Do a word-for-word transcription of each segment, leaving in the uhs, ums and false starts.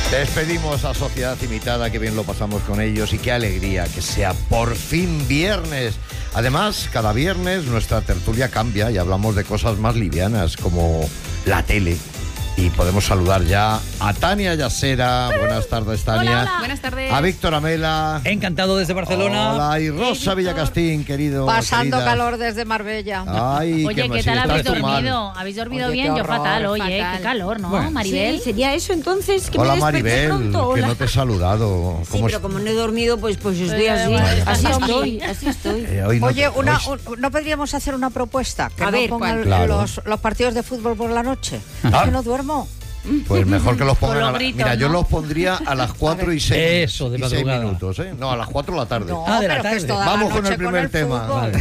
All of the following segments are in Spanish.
Despedimos a Sociedad Invitada, que bien lo pasamos con ellos y qué alegría que sea por fin viernes. Además, cada viernes nuestra tertulia cambia y hablamos de cosas más livianas como la tele. Y podemos saludar ya a Tania Yasera. Buenas tardes, Tania. Hola, hola. Buenas tardes. A Víctor Amela. Encantado desde Barcelona. Hola, y Rosa hey, Villacastín, querido. Pasando querida. calor desde Marbella. Ay, oye, ¿qué tal habéis dormido? ¿Habéis dormido oye, bien? Yo horror, fatal, oye, fatal. qué calor, ¿no, bueno, Maribel? Sí, sería eso entonces, que Hola, me desperté Maribel, pronto. que Hola. no te he saludado. Sí, pero como no he dormido, pues, pues estoy Eh, así. bueno, así estás estoy, zombie. así estoy. Eh, hoy no Oye, te- una, hoy- un- ¿no podríamos hacer una propuesta? Que A no ver, pongan ¿cuál? Claro. los, los partidos de fútbol por la noche. Ah. Es que no duermo. Pues mejor que los pongan. Con los a la- gritos, Mira, yo ¿no? los pondría a las cuatro y seis. Eso, de y seis madrugada. minutos, ¿eh? No, a las cuatro de la tarde. No, Ah, de la pero que tarde. es toda la Vamos con noche el primer tema. fútbol. Vale.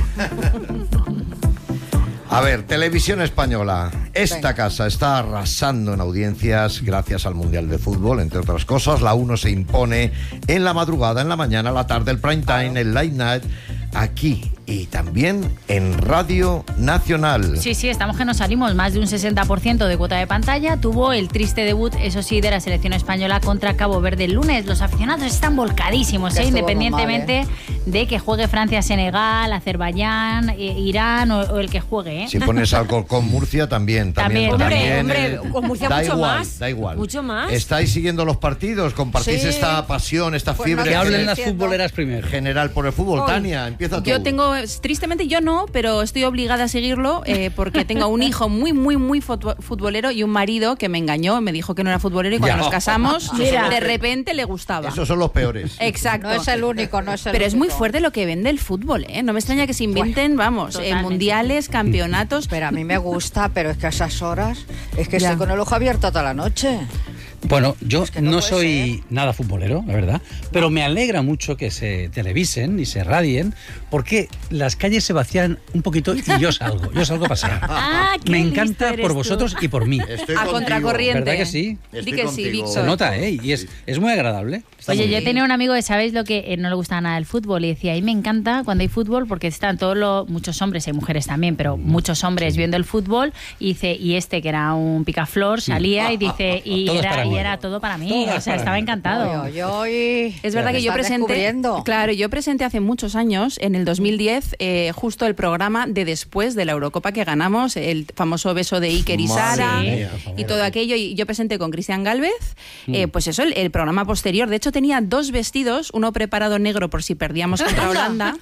A ver, Televisión Española. Esta Venga. casa está arrasando en audiencias gracias al Mundial de Fútbol, entre otras cosas. La uno se impone en la madrugada, en la mañana, la tarde, el prime time, el late night, aquí y también en Radio Nacional. Sí, sí, estamos que nos salimos. Más de un sesenta por ciento de cuota de pantalla. Tuvo el triste debut, eso sí, de la selección española contra Cabo Verde el lunes. Los aficionados están volcadísimos, Que ¿eh? estuvo muy independientemente mal, de que juegue Francia, Senegal, Azerbaiyán, eh, Irán o, o el que juegue, ¿eh? Si pones Alcorcón Murcia, también. También, También. Hombre, también, hombre, eh, con Murcia da mucho igual, más. Da igual. Mucho más. ¿Estáis siguiendo los partidos? ¿Compartís Sí. esta pasión, esta Pues fiebre no Que te hablen estoy las diciendo. futboleras primero. general por el fútbol? Hoy. Tania, empieza tú. Yo tengo, tristemente yo no, pero estoy obligada a seguirlo eh, porque tengo un hijo muy, muy, muy futbo- futbolero y un marido que me engañó, me dijo que no era futbolero y cuando Ya. nos casamos, Mira. de repente le gustaba. Esos son los peores. Exacto. No es el único, no es el Pero es muy único. fuerte lo que vende el fútbol, ¿eh? No me extraña que se inventen, vamos, eh, Totalmente. mundiales, campeonatos. Pero a mí me gusta, pero es que a esas horas es que Ya. estoy con el ojo abierto toda la noche. Bueno, yo Es que no no, puede soy nada futbolero, la verdad, pero me alegra mucho que se televisen y se radien, porque las calles se vacían un poquito y yo salgo, yo salgo a pasear. Ah, qué Me listo encanta eres por tú. vosotros y por mí. Estoy A contigo. contracorriente. ¿Verdad que sí? Estoy Di que sí, contigo. Víctor. Se nota, ¿eh? Y es, es muy agradable. Está Oye, muy yo bien. tenía un amigo que sabéis lo que eh, no le gusta nada el fútbol y decía, a mí me encanta cuando hay fútbol porque están todos los, muchos hombres, hay mujeres también, pero muchos hombres viendo el fútbol y dice, y este que era un picaflor salía y dice, y Todo es era, para y mí. era todo para mí, Todo o es sea, para estaba mí. encantado. Yo, yo y- Es verdad me que yo estás presenté, descubriendo. claro, yo presenté hace muchos años, en el dos mil diez, eh, justo el programa de después de la Eurocopa que ganamos, el famoso beso de Iker y Madre Sara mía, y todo aquello. Y yo presenté con Cristian Gálvez, eh, pues eso, el, el programa posterior. De hecho, tenía dos vestidos, uno preparado negro por si perdíamos contra Holanda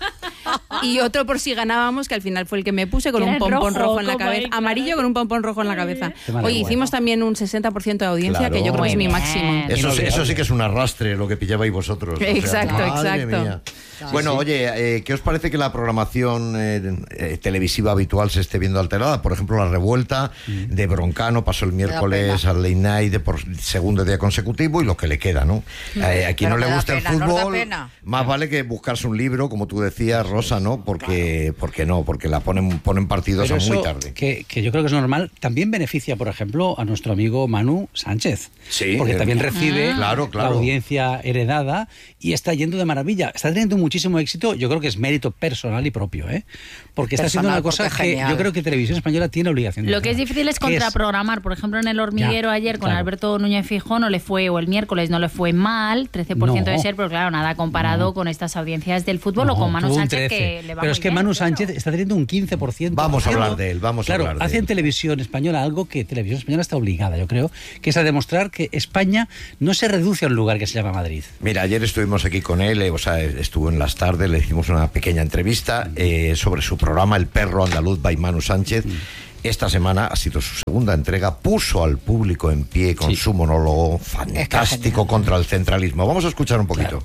y otro por si ganábamos, que al final fue el que me puse con Que un era pompón rojo, rojo, en la como cabeza, ahí, claro. amarillo con un pompón rojo en la cabeza. Qué maravilla. Oye, hicimos también un sesenta por ciento de audiencia, Claro. que yo creo que es Muy mi bien. máximo. Eso, sí- Inolvidable. eso sí que es un arrastre lo que pillabais vosotros. o sea, Exacto, madre exacto. mía. Bueno, oye, eh, ¿qué os parece que la programación eh, eh, televisiva habitual se esté viendo alterada? Por ejemplo, La Revuelta de Broncano pasó el miércoles pena. al late night de por segundo día consecutivo y lo que le queda, ¿no? Eh, a quien Pero no le me da gusta pena, el nos da fútbol, pena. más vale que buscarse un libro, como tú decías, Rosa, ¿no? Porque, porque no, porque la ponen, ponen partidos Pero a muy eso, tarde. que, que yo creo que es normal, también beneficia, por ejemplo, a nuestro amigo Manu Sánchez. Sí, Porque eh, también recibe Ah. Claro, claro. la audiencia heredada y está yendo de maravilla. Está teniendo muchísimo éxito, yo creo que es mérito personal y propio, ¿eh? Porque está haciendo Personal, una cosa porque que genial. yo creo que Televisión Española tiene obligación de Lo que es hacer, difícil es que contraprogramar. Por ejemplo, en El Hormiguero Ya, ayer con claro. Alberto Núñez Fijón no le fue, o el miércoles no le fue mal, trece por ciento No. de ser, pero claro, nada comparado No. con estas audiencias del fútbol o No, con Manu tuvo un Sánchez trece. que le va Pero muy es que bien, Manu claro. Sánchez está teniendo un quince por ciento. Vamos a haciendo- hablar de él, vamos a claro, hablar de hace él. en Televisión Española algo que Televisión Española está obligada, yo creo, que es a demostrar que España no se reduce a un lugar que se llama Madrid. Mira, ayer estuvimos aquí con él, eh, o sea, estuvo en las tardes, le hicimos una pequeña entrevista eh, sobre su programa El Perro Andaluz by Manu Sánchez. Esta semana ha sido su segunda entrega, puso al público en pie con Sí. su monólogo fantástico genial. contra el centralismo. Vamos a escuchar un poquito.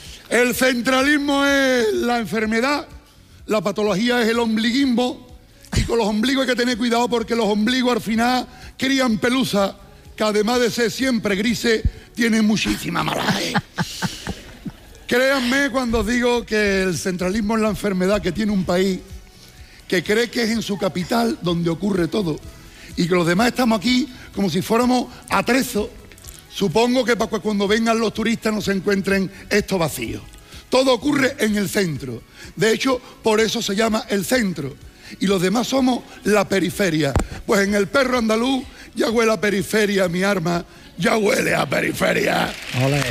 El centralismo es la enfermedad, la patología es el ombliguismo y con los ombligos hay que tener cuidado porque los ombligos al final crían pelusa que además de ser siempre grises tienen muchísima malaje. Créanme cuando os digo que el centralismo es la enfermedad que tiene un país que cree que es en su capital donde ocurre todo y que los demás estamos aquí como si fuéramos atrezos. Supongo que para que cuando vengan los turistas no se encuentren esto vacío. Todo ocurre en el centro. De hecho, por eso se llama el centro. Y los demás somos la periferia. Pues en El Perro Andaluz ya huele a periferia mi arma, ya huele a periferia. Ole.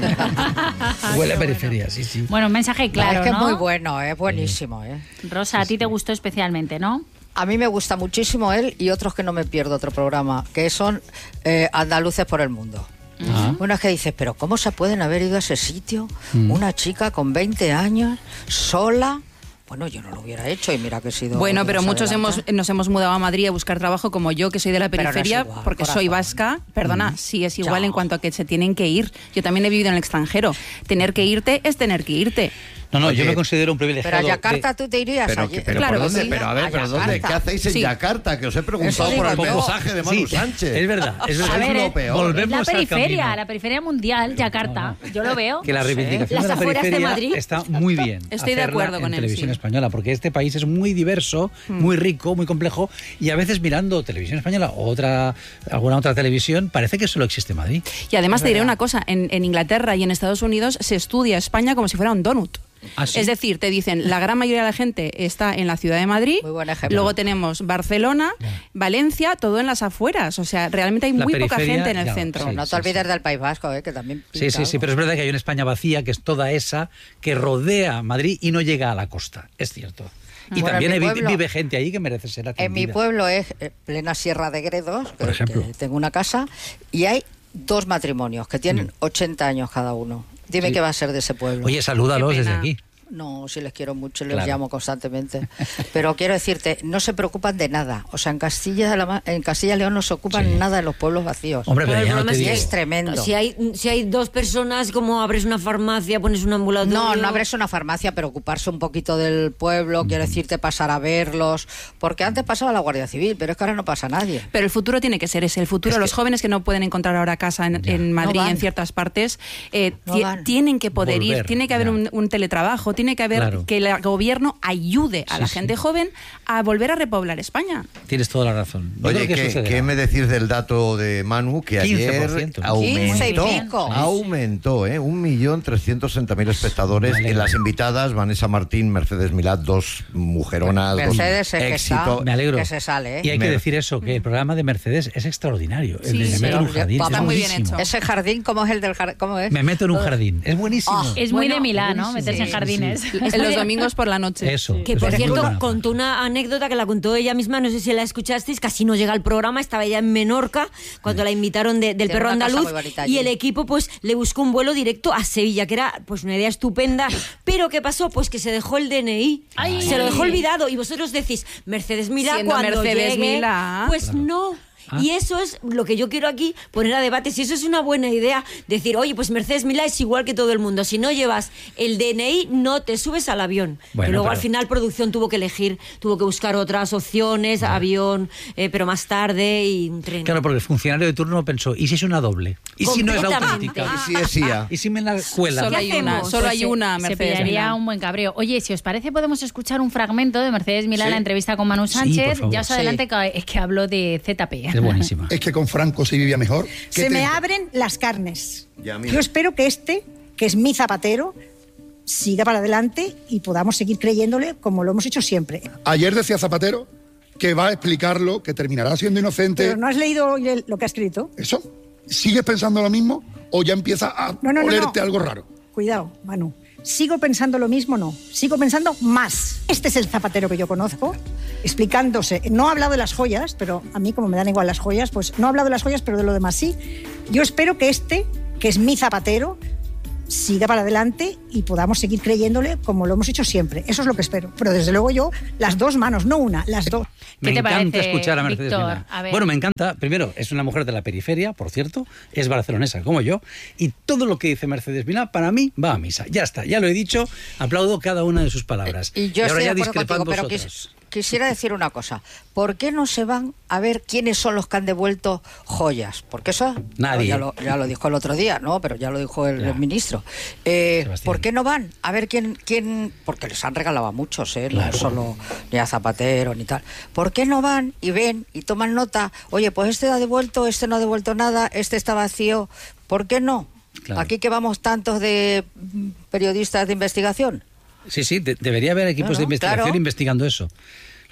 Huele a periferia, sí, sí. Bueno, un mensaje claro, es que ¿no? es muy bueno, es buenísimo. ¿eh? Rosa, a ti te gustó especialmente, ¿no? A mí me gusta muchísimo él y otros que no me pierdo otro programa, que son eh, Andaluces por el Mundo. Ah. Unas que dices, pero ¿cómo se pueden haber ido a ese sitio? Mm. Una chica con veinte años, sola. Bueno, yo no lo hubiera hecho y mira que he sido... Bueno, pero más muchos adelante. hemos, nos hemos mudado a Madrid a buscar trabajo, como yo, que soy de la Pero no es periferia, igual, porque corazón. soy vasca. Perdona, sí es igual Chao. en cuanto a que se tienen que ir. Yo también he vivido en el extranjero. Tener que irte es tener que irte. No, no, Oye, yo me considero un Pero privilegiado. a Yakarta de- tú te irías Pero, allí. que- pero Claro ¿por que dónde? sí. Pero a ver, A pero ¿dónde? Yakarta. ¿Qué hacéis en Sí. Yakarta? Que os he preguntado Eso por el digo yo. mensaje de Manu Sí, Sánchez. es verdad, es verdad. A ver, lo eh, peor. Es Volvemos la al periferia, camino. la periferia mundial, Yakarta. Yo lo veo. Que la reivindicación Las de la afueras de periferia Madrid. está muy bien. Estoy de hacerla acuerdo con en él, televisión sí. española, porque este país es muy diverso, muy rico, muy complejo, y a veces mirando televisión española o otra, alguna otra televisión, parece que solo existe Madrid. Y además te diré una cosa, en, en Inglaterra y en Estados Unidos se estudia España como si fuera un donut. ¿Ah, sí? Es decir, te dicen, la gran mayoría de la gente está en la ciudad de Madrid, Muy buen ejemplo. luego tenemos Barcelona, Valencia, todo en las afueras. O sea, realmente hay La muy poca periferia, gente en el ya, centro. sí. No te olvides del País Vasco, ¿eh? que también... Sí, pinta sí, sí, algo. pero es verdad que hay una España vacía, que es toda esa, que rodea Madrid y no llega a la costa, es cierto. Y Bueno, también en mi vi- pueblo- vive gente ahí que merece ser atendida. En mi pueblo es eh, plena Sierra de Gredos, que, Por ejemplo. que tengo una casa, y hay dos matrimonios que tienen ochenta años cada uno. Dime Sí. qué va a ser de ese pueblo. Oye, salúdalos Qué desde pena. aquí. No, sí les quiero mucho, les Claro. llamo constantemente. Pero quiero decirte, no se preocupan de nada. O sea, en Castilla, la Ma- en Castilla y León no se ocupan Sí. nada de los pueblos vacíos. Hombre, pero Pero el ya no problema te es que digo. es tremendo. Si hay, si hay dos personas, como abres una farmacia, pones un ambulatorio. No, no abres una farmacia, pero ocuparse un poquito del pueblo, quiero decirte, pasar a verlos. Porque antes pasaba la Guardia Civil, pero es que ahora no pasa nadie. Pero el futuro tiene que ser ese. El futuro, Es que- los jóvenes que no pueden encontrar ahora casa en, en Madrid No y van. en ciertas partes, eh, No ti- van. tienen que poder Volver, ir, tiene que haber ya. un, un teletrabajo, tiene que haber Claro. que el gobierno ayude a Sí, la sí. gente joven a volver a repoblar España. Tienes toda la razón. Yo Oye, creo que ¿qué, sucederá. ¿qué me decís del dato de Manu? Que quince por ayer ciento, ¿no? quince y aumentó, pico. aumentó, ¿eh? Un millón trescientos sesenta mil espectadores. Me alegro. En las invitadas, Vanessa Martín, Mercedes Milá, dos mujeronas, dos Mercedes es que éxito. está- Me alegro. que se sale, ¿eh? Y hay que Me- decir eso, que el programa de Mercedes es extraordinario. El Sí, de Me sí. meto en un Pero jardín está es muy bien buenísimo. hecho. Ese jardín, ¿cómo es el del jardín? ¿Cómo es? Me meto en un jardín. Es buenísimo. Ah, Es muy Bueno, de Milán, ¿no? buenísimo. Meterse en Sí, jardines. sí, En los domingos por la noche. Eso. Que es por muy cierto, buena. contó una anécdota que la contó ella misma, no sé si la escuchasteis, casi no llega al programa, estaba ella en Menorca cuando la invitaron de- del Tiene perro una casa andaluz muy bonita y allí. el equipo pues le buscó un vuelo directo a Sevilla, que era pues una idea estupenda, pero ¿qué pasó? Pues que se dejó el D N I, Ay. se lo dejó olvidado y vosotros decís, Mercedes Milá Siendo cuando Mercedes llegue, Milá. pues Claro. no. Ah. Y eso es lo que yo quiero aquí poner a debate. Si eso es una buena idea, decir, oye, pues Mercedes Milá es igual que todo el mundo. Si no llevas el D N I, no te subes al avión. Bueno, que luego pero- al final producción tuvo que elegir, tuvo que buscar otras opciones, avión, eh, pero más tarde y un tren. Claro, porque el funcionario de turno pensó, ¿y si es una doble? ¿Y si no es la Completamente. auténtica? Y si es I A. ¿Y si me la cuela? Solo ¿Qué hay una, hacemos? solo Pues hay se- una Se Mercedes pillaría Milá. un buen cabreo. Oye, si os parece, podemos escuchar un fragmento de Mercedes Milá, Sí. la entrevista con Manu Sí, por Sánchez. favor. Ya os Sí. adelante que, es que habló de Z P. Es buenísima. Es que con Franco se vivía mejor. ¿Qué Se me te- abren las carnes. Ya, mira. Yo espero que este, que es mi Zapatero, siga para adelante y podamos seguir creyéndole como lo hemos hecho siempre. Ayer decía Zapatero que va a explicarlo, que terminará siendo inocente. Pero no has leído hoy el- lo que ha escrito. ¿Eso? ¿Sigues pensando lo mismo o ya empieza a No, no, no, olerte no. algo raro? Cuidado, Manu. ¿Sigo pensando lo mismo? No. Sigo pensando más. Este es el Zapatero que yo conozco, explicándose. No ha hablado de las joyas, pero a mí, como me dan igual las joyas, pues no ha hablado de las joyas, pero de lo demás sí. Yo espero que este, que es mi Zapatero, siga para adelante y podamos seguir creyéndole como lo hemos hecho siempre. Eso es lo que espero. Pero desde luego yo, las dos manos, no una, las dos. ¿Qué Me te encanta parece, escuchar a Mercedes Víctor? Milá. A ver. Bueno, me encanta. Primero, es una mujer de la periferia, por cierto, es barcelonesa como yo, y todo lo que dice Mercedes Milá, para mí, va a misa. Ya está, ya lo he dicho, aplaudo cada una de sus palabras. Y yo ahora estoy de ya acuerdo discrepad contigo, pero vosotros. quis- quisiera decir una cosa. ¿Por qué no se van a ver quiénes son los que han devuelto joyas? Porque eso Nadie. Ya, lo, ya lo dijo el otro día, ¿no? Pero ya lo dijo el, Ya. el ministro. Eh, Sebastián. ¿Por qué no van a ver quién, quién? Porque les han regalado a muchos, ¿eh? Claro. No solo ni a Zapatero ni tal. ¿Por qué no van y ven y toman nota? Oye, pues este ha devuelto, este no ha devuelto nada, este está vacío. ¿Por qué no? Claro. Aquí que vamos tantos de mm, periodistas de investigación. Sí, sí, de- debería haber equipos Claro, de investigación claro. investigando eso.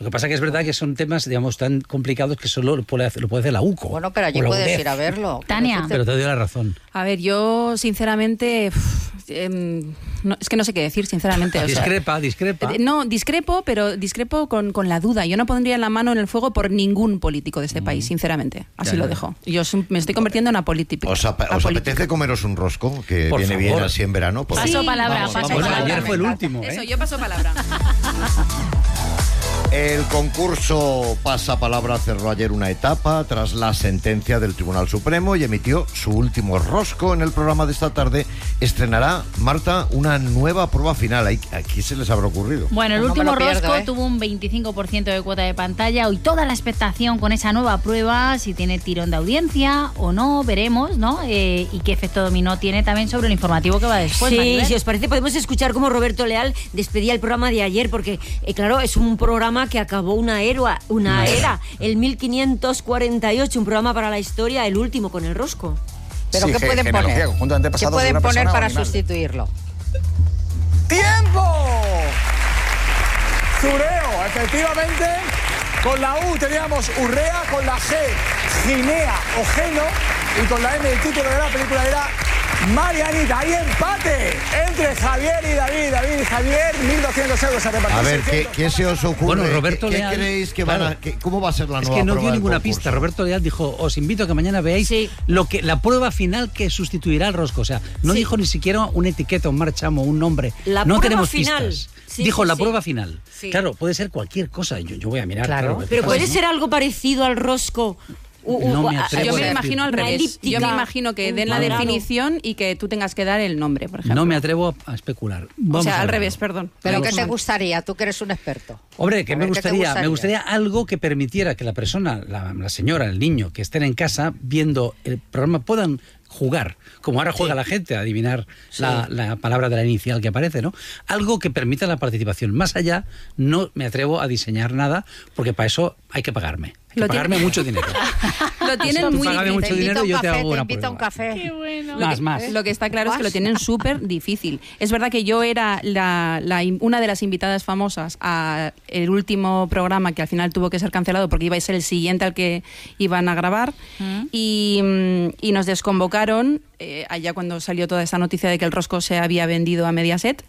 Lo que pasa que es verdad que son temas, digamos, tan complicados que solo lo puede hacer, lo puede hacer la U C O. Bueno, pero allí puedes ir a verlo. Tania. Pero te doy la razón. A ver, yo sinceramente... Uf, eh, no, es que no sé qué decir, sinceramente. O sea, discrepa, discrepa. Eh, No, discrepo, pero discrepo con, con la duda. Yo no pondría la mano en el fuego por ningún político de este mm. país, sinceramente. Así ya, lo ya. dejo. Yo me estoy convirtiendo en apolítica. ¿Os, ap ¿os apetece comeros un rosco? Que Por viene favor. bien así en verano. Pues Paso sí. palabra, Vamos, paso vamos. Bueno, palabra. ayer fue el último, ¿eh? Eso, yo paso palabra. El concurso Pasapalabra cerró ayer una etapa tras la sentencia del Tribunal Supremo y emitió su último rosco. En el programa de esta tarde estrenará, Marta, una nueva prueba final. ¿A quién se les habrá ocurrido? Bueno, el Pues no me último lo pierdo, rosco ¿eh? tuvo un veinticinco por ciento de cuota de pantalla. Hoy toda la expectación con esa nueva prueba, si tiene tirón de audiencia o no, veremos, ¿no? Eh, y qué efecto dominó tiene también sobre el informativo que va después. Sí, Maribel. si os parece, podemos escuchar cómo Roberto Leal despedía el programa de ayer, porque, eh, claro, es un programa que acabó una era, una era, el mil quinientos cuarenta y ocho, un programa para la historia, el último con el rosco. ¿Pero Sí, qué ge- pueden genealogía, poner? conjunto de ¿Qué antepasados de pueden una poner persona o para animal? sustituirlo? ¡Tiempo! Zureo, efectivamente. Con la U teníamos Urrea, con la G, Ginea o Geno, y con la M el título de la película era Marianita. Hay empate entre Javier y David. David y Javier, mil doscientos euros a repartir. A ver, ¿qué, qué se os ocurre? Bueno, Roberto ¿Qué, Leal- qué creéis que van claro. a, que- cómo va a ser la Es nueva que no prueba dio del ninguna concurso? pista. Roberto Leal dijo, os invito a que mañana veáis Sí. lo que la prueba final que sustituirá al rosco. O sea, no Sí. dijo ni siquiera una etiqueta, un marchamo, un nombre. La no prueba tenemos final. pistas. Sí, dijo sí, la sí. prueba final. Sí. Claro, puede ser cualquier cosa. Yo, yo voy a mirar. Claro. Claro, Pero pues, puede ¿no? ser algo parecido al rosco. U- u- No me a- atrevo Yo a me decir. imagino al Una revés. elíptica, Yo me imagino que un den la cuadrado. definición y que tú tengas que dar el nombre, por ejemplo. No me atrevo a, a especular. O Vamos sea, a al verlo. revés, perdón. ¿Pero Digo qué que te mal. gustaría? Tú que eres un experto. Hombre, que A me ver, ¿qué te gustaría, gustaría? me gustaría algo que permitiera que la persona, la, la señora, el niño, que estén en casa viendo el programa puedan jugar, como ahora juega la gente a adivinar la, la palabra de la inicial que aparece, ¿no? Algo que permita la participación. Más allá, no me atrevo a diseñar nada, porque para eso hay que pagarme. Hay que Lo pagarme tiene- mucho dinero. Lo tienen Tú muy págame difícil. mucho Te invito dinero a un y yo te café, hago te una invito a un prueba. café. Más, más. Lo que está claro es que lo ¿Más? tienen súper difícil. Es verdad que yo era la, la in- una de las invitadas famosas a el último programa que al final tuvo que ser cancelado porque iba a ser el siguiente al que iban a grabar Mm. y, mm, y nos desconvocaron eh, allá cuando salió toda esta noticia de que el rosco se había vendido a Mediaset.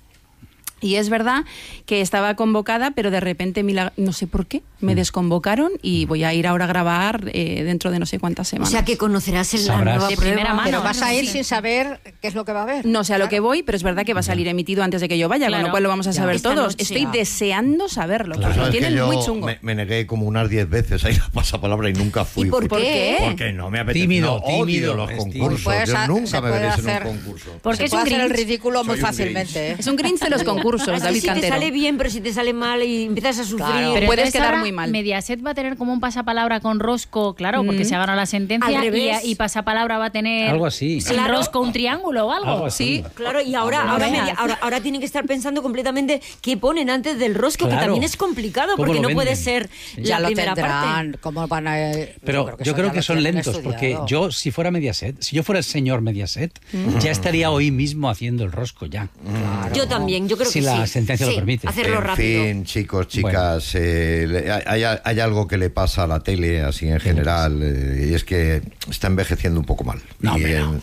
Y es verdad que estaba convocada, pero de repente, milag- no sé por qué, me desconvocaron y voy a ir ahora a grabar eh, dentro de no sé cuántas O semanas. sea que conocerás en la Sabrás. nueva De prueba. primera mano. Pero vas a ir Sí. sin saber qué es lo que va a haber. No sé a lo Claro. que voy, pero es verdad que va a salir emitido antes de que yo vaya, con Claro. lo cual lo vamos a Ya. saber Esta todos. noche. Estoy Ya. deseando saberlo, Pues porque lo sabes que tienen yo muy chungo. Me, me negué como unas diez veces a ir a Pasapalabra y nunca fui. ¿Y por porque- qué? Porque no me apetece. Tímido, no, odio tímido, los es concursos. tímido. Yo Pues, nunca se me puede veré en hacer- un concurso. Porque Se es puede un hacer el Grinch. ridículo muy Soy un fácilmente. ¿eh? Es un Grinch de los concursos, Así David si te Cantero. sale bien, pero si te sale mal y empiezas a sufrir. Claro. Pero puedes entonces quedar ahora muy mal. Mediaset va a tener como un pasapalabra con rosco, claro, porque Mm. se ha ganado la sentencia. Al y, revés. y pasapalabra va a tener Algo así. sin Claro. rosco un triángulo o algo. Algo así. Sí, Claro, y ahora, No ahora, veas. media- ahora, ahora tienen que estar pensando completamente qué ponen antes del rosco, Claro. que también es complicado, ¿Cómo porque lo no puede venden? ser Ya la lo primera tendrán. parte. ¿Cómo van a...? Pero yo creo eso que, ya son lo tienen lentos, porque estudiado. yo, si fuera Mediaset, si yo fuera el señor Mediaset, ya estaría hoy mismo haciendo el rosco ya. Yo también, yo creo Si que la sí. sentencia lo Sí, permite. hacerlo En rápido. fin, chicos, chicas, eh, le- hay, hay algo que le pasa a la tele, así en general, eh, y es que está envejeciendo un poco mal. No, Y, hombre, eh, no.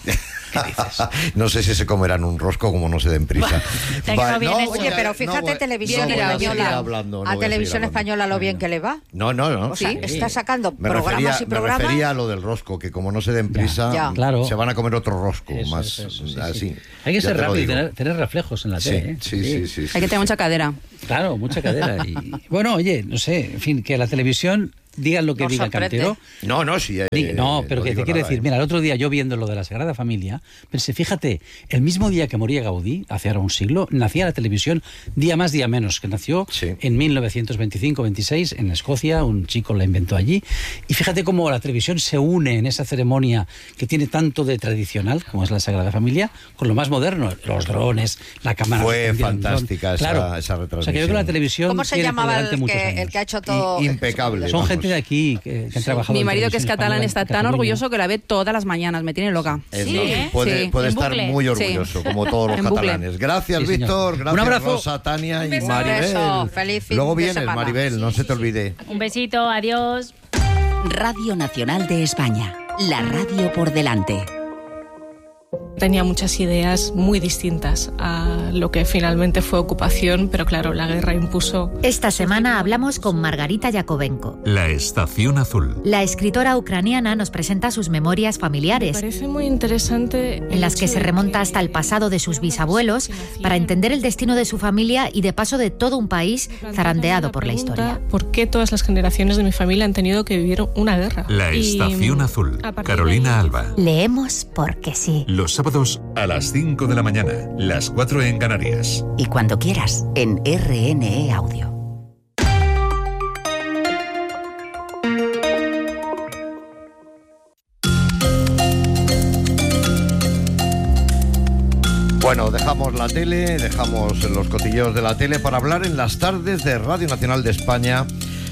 no sé si se comerán un rosco como no se den prisa. Te ha quedado bien hecho. voy Oye, a- pero no fíjate voy- televisión no voy a seguir española. hablando, no a voy seguir televisión hablando. española lo bien que le va. No, no, no. O sea, Sí. está sacando Me programas refería, y programas. Me refería a lo del rosco, que como no se den prisa, Ya. Claro. se van a comer otro rosco, Eso, más eso, eso, sí, sí. así. Hay que Ya ser te lo rápido y digo. tener, tener reflejos en la Sí, tele. ¿eh? sí, sí, sí, sí. hay que tener mucha cadera. Claro, mucha cadera. Y, bueno, oye, no sé, en fin, que la televisión digan lo que Nos diga sorprende. Cantero. No, no, sí. eh, Diga- no, pero no que te digo quiero nada, decir, eh. mira, el otro día yo viendo lo de la Sagrada Familia, pensé, fíjate, el mismo día que moría Gaudí, hace ahora un siglo, nacía la televisión día más, día menos, que nació Sí. en mil novecientos veinticinco veintiséis en Escocia, un chico la inventó allí, y fíjate cómo la televisión se une en esa ceremonia que tiene tanto de tradicional, como es la Sagrada Familia, con lo más moderno, los drones, la cámara. Fue suspendida del dron. fantástica esa- Claro. esa O sea, que yo creo que retransmisión. la televisión ¿Cómo se tiene por llamaba delante el muchos que, años. el que ha hecho todo? I- impecable. Son vamos, gente de aquí que, que han trabajado. Mi en marido, que es televisión catalán, española, está en tan Cataluña. orgulloso que la ve todas las mañanas. Me tiene loca. Es Sí, lo- ¿eh? Puede, Sí. puede En estar bucle. muy Sí. orgulloso, como todos los En bucle. catalanes. Gracias, Sí, señor. Víctor. Un Gracias, abrazo. Rosa, Tania y beso. Maribel. Beso. Feliz fin Luego de vienes, semana. Maribel, no se te olvide. Un besito, adiós. Radio Nacional de España. La radio por delante. Tenía muchas ideas muy distintas a lo que finalmente fue ocupación, pero claro, la guerra impuso. Esta semana hablamos con Margarita Yakovenko. La Estación Azul. La escritora ucraniana nos presenta sus memorias Me familiares, parece muy interesante en las que se remonta hasta el pasado de sus bisabuelos para entender el destino de su familia y de paso de todo un país zarandeado por la historia. ¿Por qué todas las generaciones de mi familia han tenido que vivir una guerra? La Y, Estación Azul. a partir de Carolina ahí- Alba. Leemos porque sí. Los sábados a las cinco de la mañana, las cuatro en Canarias. Y cuando quieras, en R N E Audio. Bueno, dejamos la tele, dejamos los cotilleos de la tele para hablar en las tardes de Radio Nacional de España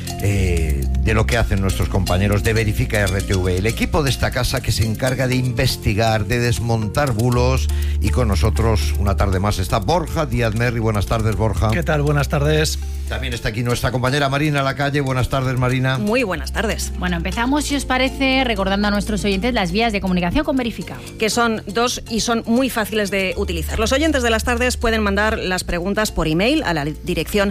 eh, de lo que hacen nuestros compañeros de Verifica R T V, el equipo de esta casa que se encarga de investigar, de desmontar bulos, y con nosotros una tarde más está Borja Díaz Merri. Buenas tardes, Borja. ¿Qué tal? Buenas tardes. También está aquí nuestra compañera Marina Lacalle. Buenas tardes, Marina. Muy buenas tardes. Bueno, empezamos, si os parece, recordando a nuestros oyentes las vías de comunicación con Verifica. Que son dos y son muy fáciles de utilizar. Los oyentes de las tardes pueden mandar las preguntas por email a la dirección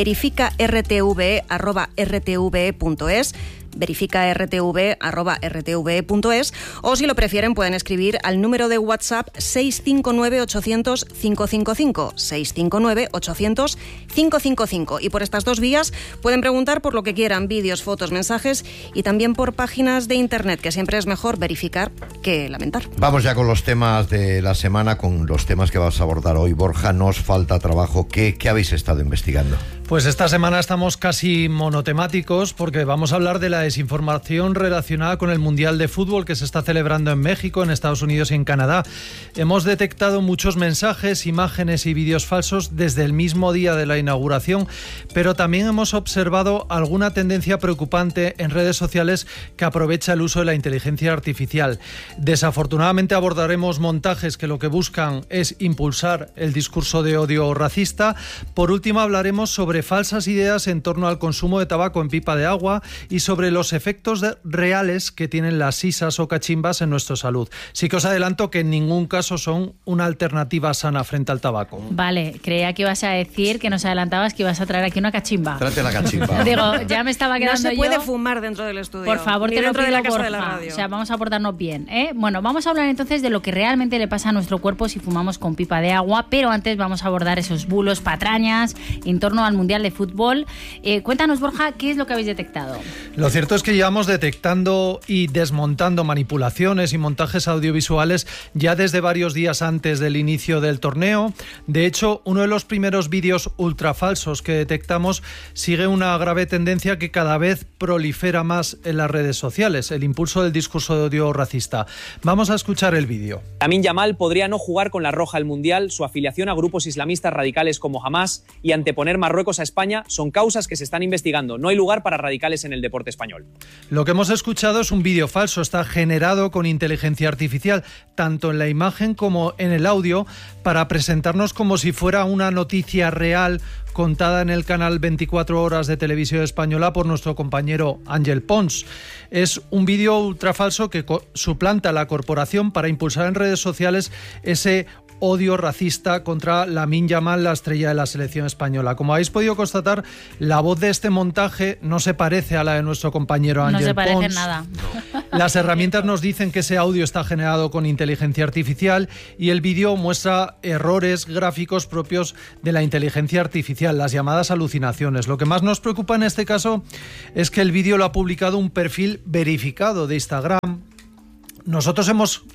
verificartv arroba rtve punto es, verificartv arroba rtve punto es, o si lo prefieren pueden escribir al número de WhatsApp seis cinco nueve ochocientos cinco cinco cinco, seis cinco nueve ochocientos cinco cinco cinco, y por estas dos vías pueden preguntar por lo que quieran, vídeos, fotos, mensajes, y también por páginas de internet, que siempre es mejor verificar que lamentar. Vamos ya con los temas de la semana, con los temas que vas a abordar hoy, Borja. Nos falta trabajo. ¿Qué, qué habéis estado investigando? Pues esta semana estamos casi monotemáticos porque vamos a hablar de la desinformación relacionada con el Mundial de Fútbol que se está celebrando en México, en Estados Unidos y en Canadá. Hemos detectado muchos mensajes, imágenes y vídeos falsos desde el mismo día de la inauguración, pero también hemos observado alguna tendencia preocupante en redes sociales que aprovecha el uso de la inteligencia artificial. Desafortunadamente abordaremos montajes que lo que buscan es impulsar el discurso de odio racista. Por último, hablaremos sobre falsas ideas en torno al consumo de tabaco en pipa de agua y sobre los efectos de, reales que tienen las sisas o cachimbas en nuestra salud. Sí que os adelanto que en ningún caso son una alternativa sana frente al tabaco. Vale, creía que ibas a decir, que nos adelantabas que ibas a traer aquí una cachimba. Trate la cachimba. Digo, ya me estaba quedando No se puede yo. fumar dentro del estudio. Por favor, ni te lo dentro pido, de la casa porfa. de la radio. O sea, vamos a portarnos bien, ¿eh? Bueno, vamos a hablar entonces de lo que realmente le pasa a nuestro cuerpo si fumamos con pipa de agua, pero antes vamos a abordar esos bulos, patrañas en torno al Mundial de Fútbol. Eh, cuéntanos, Borja, ¿qué es lo que habéis detectado? Lo cierto es que llevamos detectando y desmontando manipulaciones y montajes audiovisuales ya desde varios días antes del inicio del torneo. De hecho, uno de los primeros vídeos ultrafalsos que detectamos sigue una grave tendencia que cada vez prolifera más en las redes sociales, el impulso del discurso de odio racista. Vamos a escuchar el vídeo. Lamine Yamal podría no jugar con la roja al Mundial. Su afiliación a grupos islamistas radicales como Hamas y anteponer Marruecos a España son causas que se están investigando. No hay lugar para radicales en el deporte español. Lo que hemos escuchado es un vídeo falso, está generado con inteligencia artificial, tanto en la imagen como en el audio, para presentarnos como si fuera una noticia real contada en el canal veinticuatro horas de Televisión Española por nuestro compañero Ángel Pons. Es un vídeo ultrafalso que suplanta la corporación para impulsar en redes sociales ese odio racista contra Lamine Yamal, la estrella de la selección española. Como habéis podido constatar, la voz de este montaje no se parece a la de nuestro compañero Ángel Pons. No se parece en nada. Las herramientas nos dicen que ese audio está generado con inteligencia artificial y el vídeo muestra errores gráficos propios de la inteligencia artificial, las llamadas alucinaciones. Lo que más nos preocupa en este caso es que el vídeo lo ha publicado un perfil verificado de Instagram. Nosotros hemos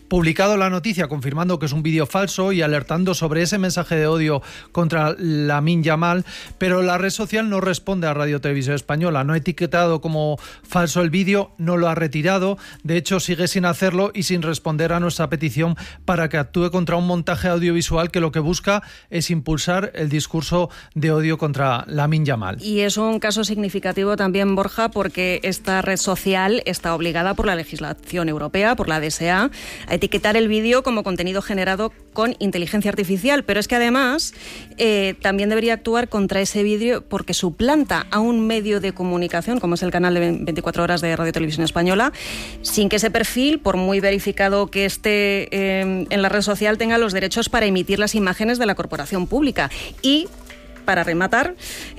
publicado la noticia confirmando que es un vídeo falso y alertando sobre ese mensaje de odio contra Lamine Yamal, pero la red social no responde a Radio Televisión Española. No ha etiquetado como falso el vídeo, no lo ha retirado, de hecho sigue sin hacerlo y sin responder a nuestra petición para que actúe contra un montaje audiovisual que lo que busca es impulsar el discurso de odio contra Lamine Yamal. Y es un caso significativo también, Borja, porque esta red social está obligada por la legislación europea, por la D S A, a etiquetar el vídeo como contenido generado con inteligencia artificial, pero es que además eh, también debería actuar contra ese vídeo porque suplanta a un medio de comunicación, como es el canal de veinticuatro horas de Radio Televisión Española, sin que ese perfil, por muy verificado que esté eh, en la red social, tenga los derechos para emitir las imágenes de la corporación pública. Y para rematar,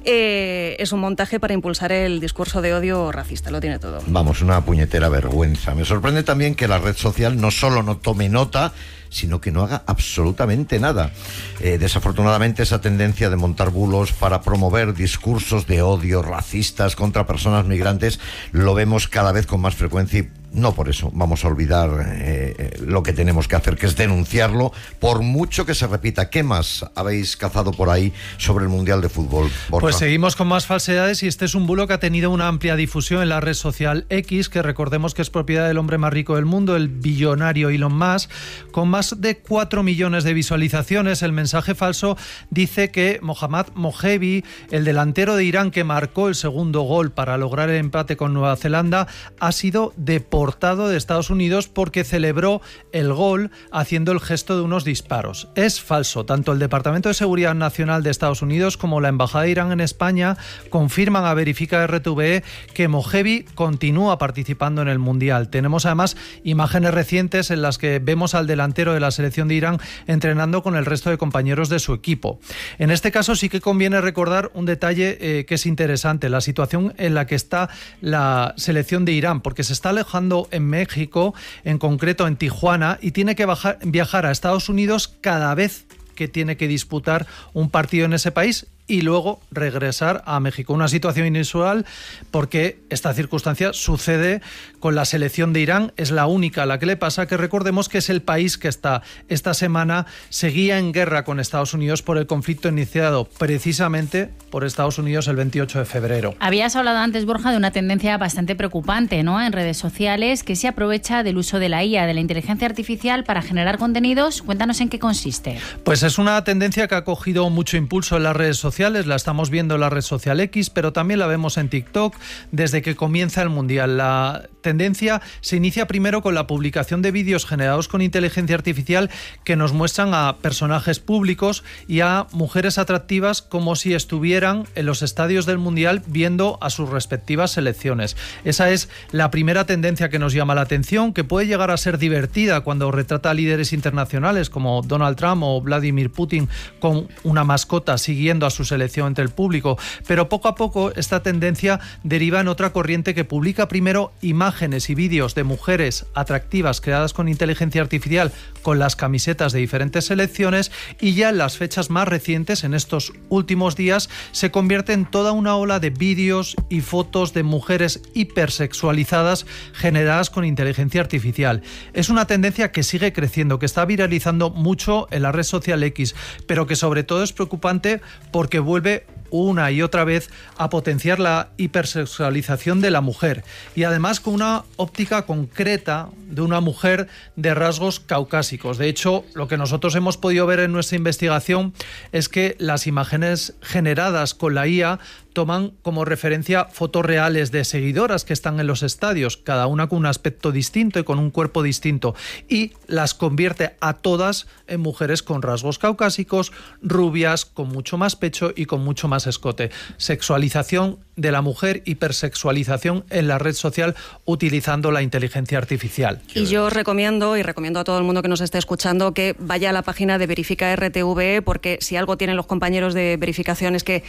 eh, es un montaje para impulsar el discurso de odio racista, lo tiene todo. Vamos, una puñetera vergüenza. Me sorprende también que la red social no solo no tome nota, sino que no haga absolutamente nada. Eh, desafortunadamente, esa tendencia de montar bulos para promover discursos de odio racistas contra personas migrantes lo vemos cada vez con más frecuencia y no por eso vamos a olvidar eh, lo que tenemos que hacer, que es denunciarlo, por mucho que se repita. ¿Qué más habéis cazado por ahí sobre el Mundial de Fútbol, Borja? Pues seguimos con más falsedades y este es un bulo que ha tenido una amplia difusión en la red social X, que recordemos que es propiedad del hombre más rico del mundo, el billonario Elon Musk, con más de cuatro millones de visualizaciones. El mensaje falso dice que Mohammad Mojebi, el delantero de Irán que marcó el segundo gol para lograr el empate con Nueva Zelanda, ha sido deportado de Estados Unidos porque celebró el gol haciendo el gesto de unos disparos. Es falso. Tanto el Departamento de Seguridad Nacional de Estados Unidos como la Embajada de Irán en España confirman a Verifica R T V E que Mojebi continúa participando en el Mundial. Tenemos además imágenes recientes en las que vemos al delantero de la selección de Irán entrenando con el resto de compañeros de su equipo. En este caso sí que conviene recordar un detalle eh, que es interesante, la situación en la que está la selección de Irán, porque se está alejando en México, en concreto en Tijuana, y tiene que bajar, viajar a Estados Unidos cada vez que tiene que disputar un partido en ese país y luego regresar a México. Una situación inusual porque esta circunstancia sucede con la selección de Irán, es la única a la que le pasa, que recordemos que es el país que está esta semana seguía en guerra con Estados Unidos por el conflicto iniciado precisamente por Estados Unidos el veintiocho de febrero. Habías hablado antes, Borja, de una tendencia bastante preocupante, ¿no?, en redes sociales, que se aprovecha del uso de la I A, de la inteligencia artificial, para generar contenidos. Cuéntanos en qué consiste. Pues es una tendencia que ha cogido mucho impulso en las redes sociales. La estamos viendo en la red social X, pero también la vemos en TikTok desde que comienza el Mundial. La tendencia se inicia primero con la publicación de vídeos generados con inteligencia artificial que nos muestran a personajes públicos y a mujeres atractivas como si estuvieran en los estadios del Mundial viendo a sus respectivas selecciones. Esa es la primera tendencia que nos llama la atención, que puede llegar a ser divertida cuando retrata a líderes internacionales como Donald Trump o Vladimir Putin con una mascota siguiendo a su selección entre el público, pero poco a poco esta tendencia deriva en otra corriente que publica primero imágenes y vídeos de mujeres atractivas creadas con inteligencia artificial con las camisetas de diferentes selecciones, y ya en las fechas más recientes, en estos últimos días, se convierte en toda una ola de vídeos y fotos de mujeres hipersexualizadas generadas con inteligencia artificial. Es una tendencia que sigue creciendo, que está viralizando mucho en la red social X, pero que sobre todo es preocupante porque que vuelve una y otra vez a potenciar la hipersexualización de la mujer, y además con una óptica concreta de una mujer de rasgos caucásicos. De hecho, lo que nosotros hemos podido ver en nuestra investigación es que las imágenes generadas con la I A toman como referencia fotos reales de seguidoras que están en los estadios, cada una con un aspecto distinto y con un cuerpo distinto, y las convierte a todas en mujeres con rasgos caucásicos, rubias, con mucho más pecho y con mucho más escote. Sexualización de la mujer, hipersexualización en la red social utilizando la inteligencia artificial. Y yo os recomiendo, y recomiendo a todo el mundo que nos esté escuchando, que vaya a la página de Verifica R T V E, porque si algo tienen los compañeros de verificación es que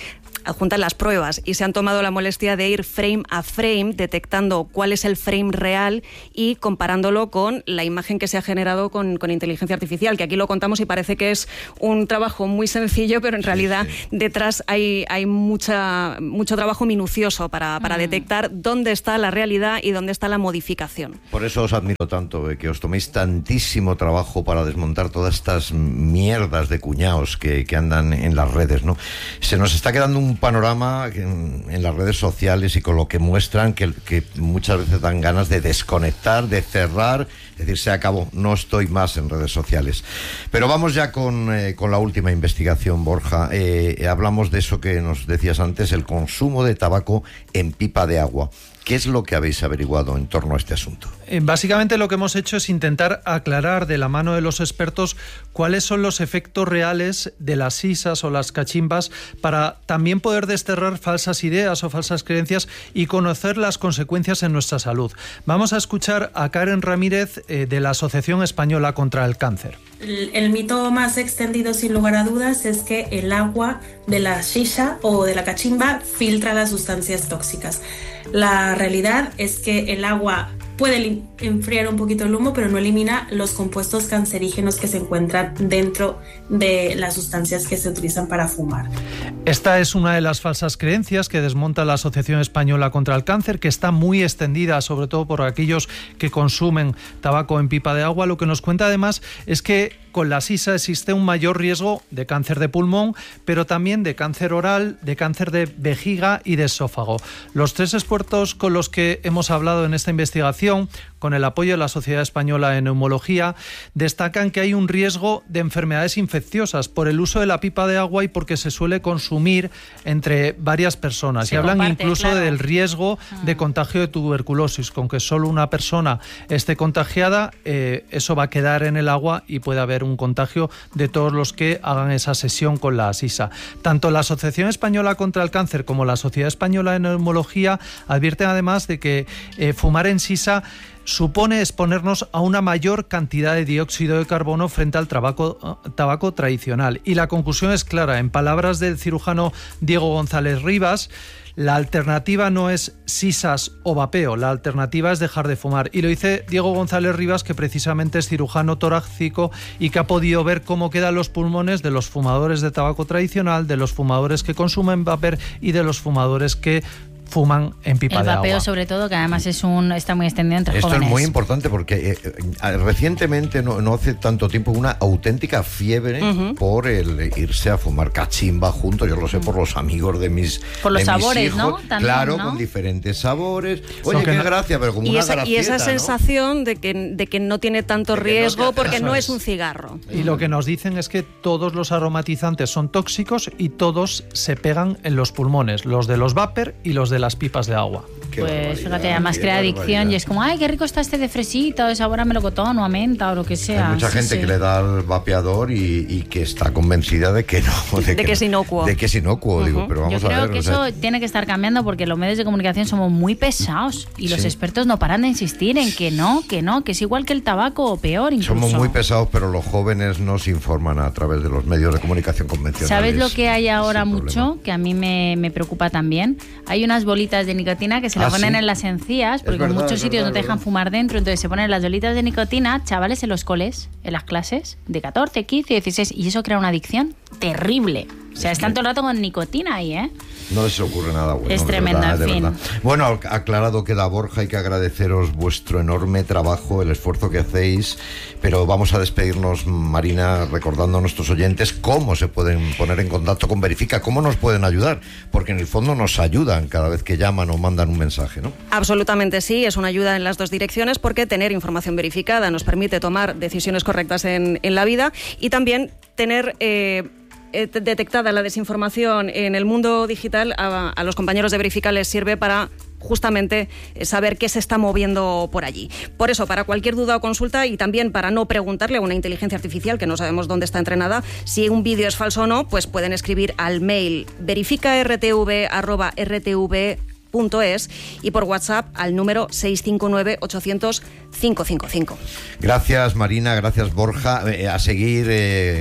adjuntan las pruebas y se han tomado la molestia de ir frame a frame detectando cuál es el frame real y comparándolo con la imagen que se ha generado con, con inteligencia artificial, que aquí lo contamos y parece que es un trabajo muy sencillo, pero en realidad detrás hay, hay mucha, mucho trabajo minucioso para, para mm. detectar dónde está la realidad y dónde está la modificación. Por eso os admiro tanto, eh, que os toméis tantísimo trabajo para desmontar todas estas mierdas de cuñados que, que andan en las redes, ¿no? Se nos está quedando un panorama en, en las redes sociales y con lo que muestran que, que muchas veces dan ganas de desconectar, de cerrar, es decir, se acabó, no estoy más en redes sociales. Pero vamos ya con, eh, con la última investigación, Borja. Eh, hablamos de eso que nos decías antes, el consumo de tabaco en pipa de agua. ¿Qué es lo que habéis averiguado en torno a este asunto? Eh, básicamente lo que hemos hecho es intentar aclarar de la mano de los expertos cuáles son los efectos reales de las sisas o las cachimbas para también poder desterrar falsas ideas o falsas creencias y conocer las consecuencias en nuestra salud. Vamos a escuchar a Karen Ramírez eh, de la Asociación Española contra el Cáncer. El, el mito más extendido, sin lugar a dudas, es que el agua de la shisha o de la cachimba filtra las sustancias tóxicas. La realidad es que el agua puede enfriar un poquito el humo, pero no elimina los compuestos cancerígenos que se encuentran dentro de las sustancias que se utilizan para fumar. Esta es una de las falsas creencias que desmonta la Asociación Española contra el Cáncer, que está muy extendida, sobre todo por aquellos que consumen tabaco en pipa de agua. Lo que nos cuenta además es que con la sisa existe un mayor riesgo de cáncer de pulmón, pero también de cáncer oral, de cáncer de vejiga y de esófago. Los tres expertos con los que hemos hablado en esta investigación, con el apoyo de la Sociedad Española de Neumología, destacan que hay un riesgo de enfermedades infecciosas por el uso de la pipa de agua y porque se suele consumir entre varias personas. Se y hablan comparte, incluso claro. del riesgo ah. de contagio de tuberculosis. Con que solo una persona esté contagiada, eh, eso va a quedar en el agua y puede haber un contagio de todos los que hagan esa sesión con la sisa. Tanto la Asociación Española contra el Cáncer como la Sociedad Española de Neumología advierten además de que eh, fumar en sisa supone exponernos a una mayor cantidad de dióxido de carbono frente al tabaco, tabaco tradicional. Y la conclusión es clara. En palabras del cirujano Diego González Rivas, la alternativa no es sisas o vapeo, la alternativa es dejar de fumar. Y lo dice Diego González Rivas, que precisamente es cirujano torácico y que ha podido ver cómo quedan los pulmones de los fumadores de tabaco tradicional, de los fumadores que consumen vapor y de los fumadores que fuman en pipa de agua. El vapeo, sobre todo, que además es un está muy extendido entre Esto jóvenes. Esto es muy importante porque eh, eh, recientemente, no, no hace tanto tiempo, una auténtica fiebre uh-huh. por el irse a fumar cachimba juntos. Yo lo sé por los amigos de mis Por los de sabores, mis hijos. ¿no? También, claro, ¿no? Con diferentes sabores. Oye, qué no... gracia, pero como y una esa, gracieta, Y esa ¿no? sensación de que, de que no tiene tanto riesgo no porque no es un cigarro. Y lo que nos dicen es que todos los aromatizantes son tóxicos y todos se pegan en los pulmones, los de los vapor y los de las pipas de agua. Qué pues fíjate, además crea adicción y es como, ay, qué rico está este de fresita o de sabor a melocotón o a menta o lo que sea. Hay mucha sí, gente sí. que le da al vapeador y, y que está convencida de que no. De, de que, que es inocuo. De que es inocuo, uh-huh. digo, pero vamos Yo creo a ver. que o sea, eso tiene que estar cambiando porque los medios de comunicación somos muy pesados y los sí. expertos no paran de insistir en que no, que no, que es igual que el tabaco o peor incluso. Somos muy pesados, pero los jóvenes no se informan a través de los medios de comunicación convencionales. ¿Sabes lo que hay ahora mucho? Que a mí me, me preocupa también. Hay unas bolitas de nicotina que se le ¿Ah, ponen sí? en las encías, porque verdad, en muchos sitios verdad, no te dejan fumar dentro, entonces se ponen las bolitas de nicotina, chavales en los coles, en las clases, de catorce, quince, dieciséis, y eso crea una adicción terrible. O sea, están todo el rato con nicotina ahí, ¿eh? No les ocurre nada bueno. Es tremenda, en fin. Verdad. Bueno, aclarado queda, Borja, hay que agradeceros vuestro enorme trabajo, el esfuerzo que hacéis, pero vamos a despedirnos, Marina, recordando a nuestros oyentes cómo se pueden poner en contacto con Verifica, cómo nos pueden ayudar, porque en el fondo nos ayudan cada vez que llaman o mandan un mensaje, ¿no? Absolutamente sí, es una ayuda en las dos direcciones porque tener información verificada nos permite tomar decisiones correctas en, en la vida y también tener... Eh, detectada la desinformación en el mundo digital, a, a los compañeros de Verifica les sirve para justamente saber qué se está moviendo por allí. Por eso, para cualquier duda o consulta y también para no preguntarle a una inteligencia artificial que no sabemos dónde está entrenada si un vídeo es falso o no, pues pueden escribir al mail verifica r t v arroba r t v punto es y por WhatsApp al número seis cinco nueve, ochocientos, quinientos cincuenta y cinco. Gracias, Marina, gracias, Borja. Eh, a seguir... Eh...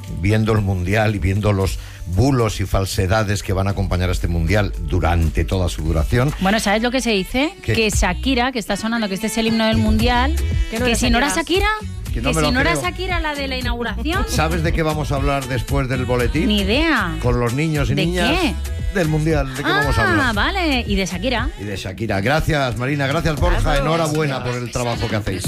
viendo el Mundial y viendo los bulos y falsedades que van a acompañar a este Mundial durante toda su duración. Bueno, ¿sabes lo que se dice? ¿Qué? Que Shakira, que está sonando, que este es el himno del Mundial, que, no que era si no era Shakira. Shakira... Que Que, no me si lo no era creo. Shakira la de la inauguración. ¿Sabes de qué vamos a hablar después del boletín? Ni idea. Con los niños y ¿De niñas qué? del Mundial. ¿De qué ah, vamos a hablar? vale. Y de Shakira. Y de Shakira. Gracias, Marina. Gracias, Borja. Gracias. Enhorabuena por el trabajo que hacéis.